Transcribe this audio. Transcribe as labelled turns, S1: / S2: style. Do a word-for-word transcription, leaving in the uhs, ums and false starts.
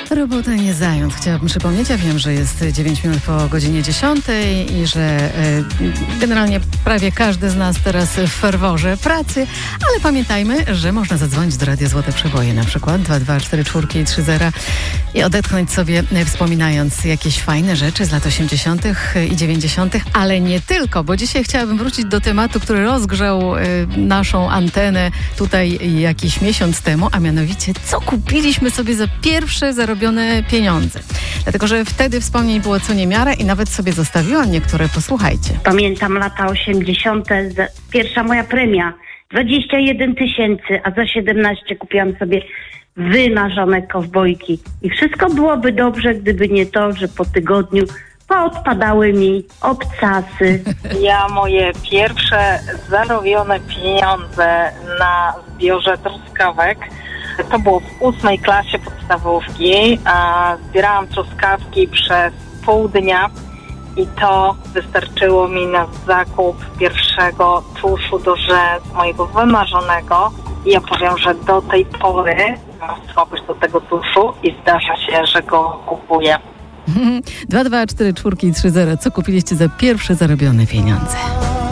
S1: Robota nie zając. Chciałabym przypomnieć, ja wiem, że jest dziewięć minut po godzinie dziesiątej i że e, generalnie prawie każdy z nas teraz w ferworze pracy, ale pamiętajmy, że można zadzwonić do Radia Złote Przeboje, na przykład dwa dwa cztery cztery trzy zero i odetchnąć sobie, e, wspominając jakieś fajne rzeczy z lat osiemdziesiątych i dziewięćdziesiątych, ale nie tylko, bo dzisiaj chciałabym wrócić do tematu, który rozgrzał e, naszą antenę tutaj jakiś miesiąc temu, a mianowicie co kupiliśmy sobie za pierwsze zarobione pieniądze. Dlatego, że wtedy wspomnień było co niemiara i nawet sobie zostawiłam niektóre. Posłuchajcie.
S2: Pamiętam lata osiemdziesiąte. Pierwsza moja premia. dwadzieścia jeden tysięcy, a za siedemnaście kupiłam sobie wymarzone kowbojki. I wszystko byłoby dobrze, gdyby nie to, że po tygodniu poodpadały mi obcasy.
S3: Ja moje pierwsze zarobione pieniądze na zbiorze truskawek to było w ósmej klasie podstawówki. A zbierałam truskawki przez pół dnia i to wystarczyło mi na zakup pierwszego tuszu do rzęs, mojego wymarzonego. I ja powiem, że do tej pory mam słabość do tego tuszu i zdarza się, że go kupuję.
S1: dwa dwa cztery cztery trzy zero. Co kupiliście za pierwsze zarobione pieniądze?